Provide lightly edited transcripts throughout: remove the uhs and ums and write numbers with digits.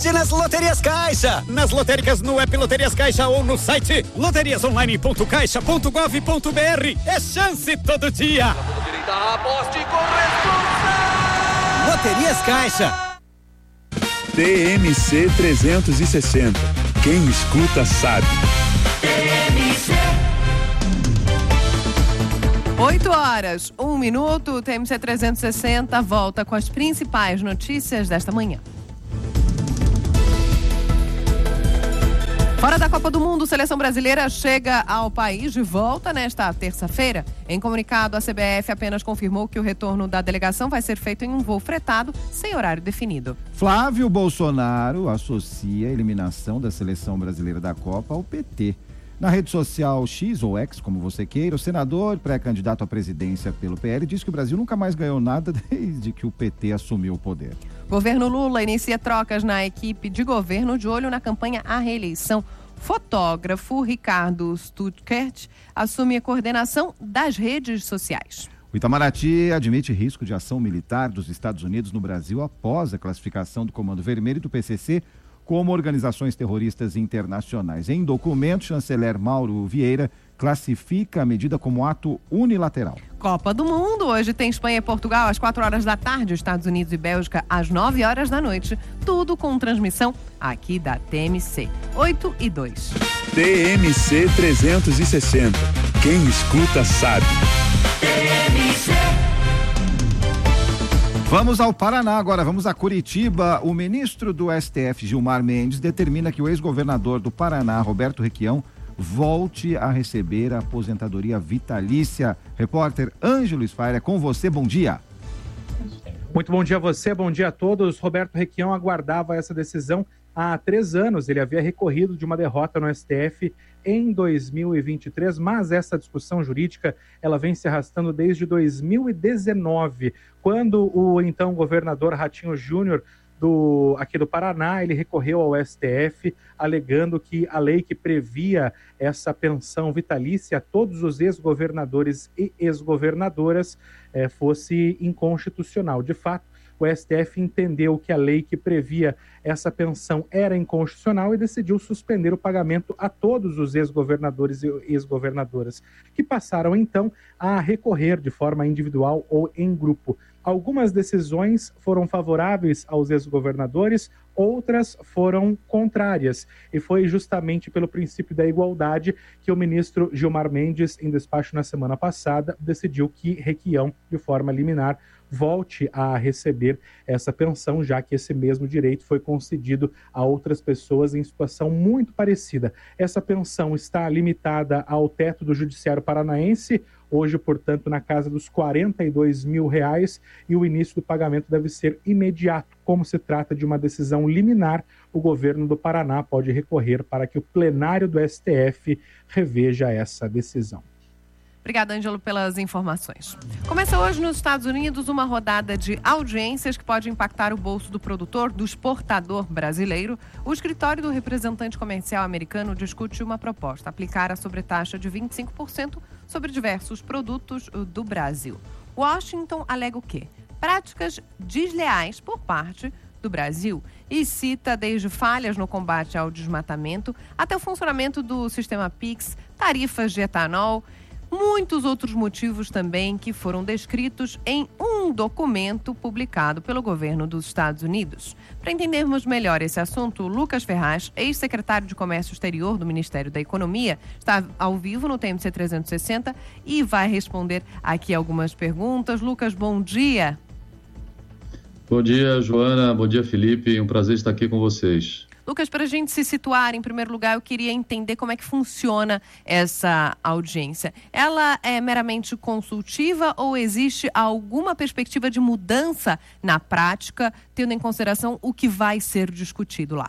sorte nas Loterias Caixa. Nas lotéricas, no app Loterias Caixa ou no site loteriasonline.caixa.gov.br. É chance todo dia. Aposte com responsa. Loterias Caixa. TMC 360. Quem escuta sabe. 8h01, TMC 360 volta com as principais notícias desta manhã. Fora da Copa do Mundo, a seleção brasileira chega ao país de volta nesta terça-feira. Em comunicado, a CBF apenas confirmou que o retorno da delegação vai ser feito em um voo fretado, sem horário definido. Flávio Bolsonaro associa a eliminação da seleção brasileira da Copa ao PT. Na rede social X ou X, como você queira, o senador pré-candidato à presidência pelo PL diz que o Brasil nunca mais ganhou nada desde que o PT assumiu o poder. Governo Lula inicia trocas na equipe de governo de olho na campanha à reeleição. Fotógrafo Ricardo Stuttgart assume a coordenação das redes sociais. O Itamaraty admite risco de ação militar dos Estados Unidos no Brasil após a classificação do Comando Vermelho e do PCC como organizações terroristas internacionais. Em documento, o chanceler Mauro Vieira classifica a medida como ato unilateral. Copa do Mundo. Hoje tem Espanha e Portugal às 4h da tarde, Estados Unidos e Bélgica às 9h da noite. Tudo com transmissão aqui da TMC. 8h02. TMC 360. Quem escuta sabe. TMC. Vamos ao Paraná agora, vamos a Curitiba. O ministro do STF, Gilmar Mendes, determina que o ex-governador do Paraná, Roberto Requião, volte a receber a aposentadoria vitalícia. Repórter Ângelo Sfaira, com você, bom dia. Muito bom dia a você, bom dia a todos. Roberto Requião aguardava essa decisão há 3 anos. Ele havia recorrido de uma derrota no STF em 2023, mas essa discussão jurídica ela vem se arrastando desde 2019, quando o então governador Ratinho Júnior aqui do Paraná, ele recorreu ao STF alegando que a lei que previa essa pensão vitalícia a todos os ex-governadores e ex-governadoras fosse inconstitucional. De fato, o STF entendeu que a lei que previa essa pensão era inconstitucional e decidiu suspender o pagamento a todos os ex-governadores e ex-governadoras, que passaram então a recorrer de forma individual ou em grupo. Algumas decisões foram favoráveis aos ex-governadores, outras foram contrárias. E foi justamente pelo princípio da igualdade que o ministro Gilmar Mendes, em despacho na semana passada, decidiu que Requião, de forma liminar, volte a receber essa pensão, já que esse mesmo direito foi concedido a outras pessoas em situação muito parecida. Essa pensão está limitada ao teto do Judiciário Paranaense, hoje, portanto, na casa dos R$42 mil, e o início do pagamento deve ser imediato. Como se trata de uma decisão liminar, o governo do Paraná pode recorrer para que o plenário do STF reveja essa decisão. Obrigada, Ângelo, pelas informações. Começa hoje nos Estados Unidos uma rodada de audiências que pode impactar o bolso do produtor, do exportador brasileiro. O escritório do representante comercial americano discute uma proposta, aplicar a sobretaxa de 25% sobre diversos produtos do Brasil. Washington alega o quê? Práticas desleais por parte do Brasil e cita desde falhas no combate ao desmatamento até o funcionamento do sistema PIX, tarifas de etanol, muitos outros motivos também que foram descritos em um documento publicado pelo governo dos Estados Unidos. Para entendermos melhor esse assunto, Lucas Ferraz, ex-secretário de Comércio Exterior do Ministério da Economia, está ao vivo no TMC 360 e vai responder aqui algumas perguntas. Lucas, bom dia. Bom dia, Joana. Bom dia, Felipe. Um prazer estar aqui com vocês. Lucas, para a gente se situar, em primeiro lugar, eu queria entender como é que funciona essa audiência. Ela é meramente consultiva ou existe alguma perspectiva de mudança na prática, tendo em consideração o que vai ser discutido lá?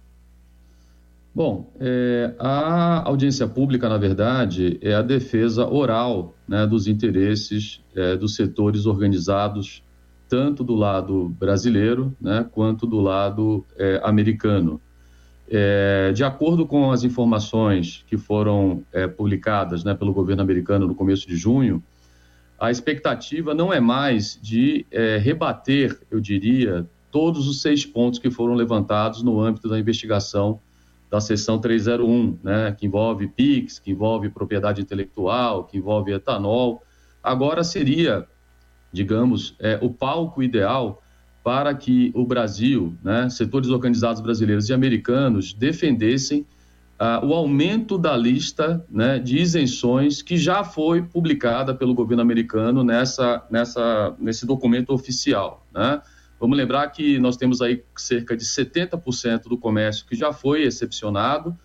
Bom, a audiência pública, na verdade, é a defesa oral, né, dos interesses dos setores organizados, tanto do lado brasileiro, né, quanto do lado americano. De acordo com as informações que foram publicadas, né, pelo governo americano no começo de junho, a expectativa não é mais de rebater, eu diria, todos os 6 pontos que foram levantados no âmbito da investigação da seção 301, né, que envolve PIX, que envolve propriedade intelectual, que envolve etanol. Agora seria, digamos, o palco ideal para que o Brasil, né, setores organizados brasileiros e americanos defendessem o aumento da lista, né, de isenções que já foi publicada pelo governo americano nesse documento oficial, né? Vamos lembrar que nós temos aí cerca de 70% do comércio que já foi excepcionado,